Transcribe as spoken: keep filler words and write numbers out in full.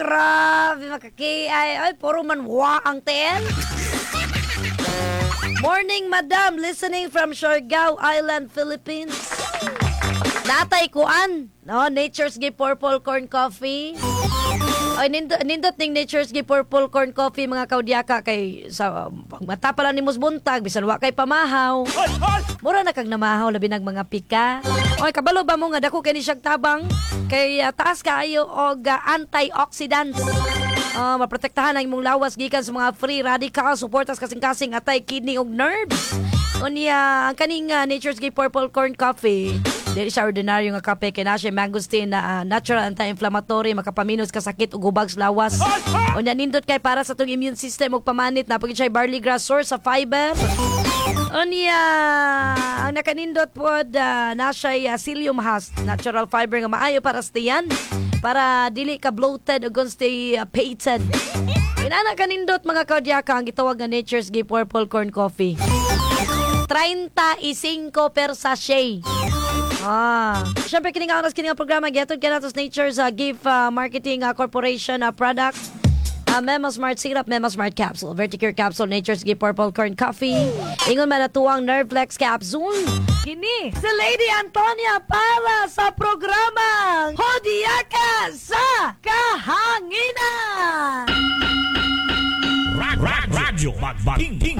grabe makaki. Ay, ay, puro manwa ang tel. Morning, madam. Listening from Siargao Island, Philippines. Natay kuan. No, Nature's Gift Purple Corn Coffee. Ay, nindot, nindot ning Nature's Gift Purple Corn Coffee, mga kaudyaka, kay sa pagmata pala ni Musbuntag, bisan wa kay pamahaw. Mura na kag namahaw, labi ng mga pika. Oy, kabalo ba mo nga dako kay ni siyang tabang? Kay uh, taas kaayo og uh, antioxidants. Uh, maprotektahan ang imong lawas gikan sa mga free radicals, suportas kasing-kasing atay kidney ug nerves. Unya, ang kaning uh, Nature's Gift Purple Corn Coffee, dili siya ordinaryo nga kape, kay na siya mangosteen na uh, natural anti-inflammatory, makapaminos ka sakit ug ubag sa lawas. Unya, nindot kay para sa tong immune system ug pamanit, napagid siya barley grass source sa fiber. Unya, ang nakanindot pod uh, na siya uh, psyllium husk, natural fiber nga maayo para sa tiyan, para dili ka bloated ug constipated. Inana kanindot mga kaudyaka ang gitawag nga Nature's Gift Purple Corn Coffee. thirty-five per sachet. Ah, syempre kining ang kining ang programa gihatod kanato sa Nature's uh, Gift uh, Marketing uh, Corporation uh, product. Uh, Memo Smart Syrup, Memo Smart Capsule, Verticure Capsule, Nature's Gift Purple Corn Coffee. Ingon man natuwang Nerveflex Capsule. Kini si Lady Antonia para sa programang Hodiyaka sa Kahanginan. Radyo Magbating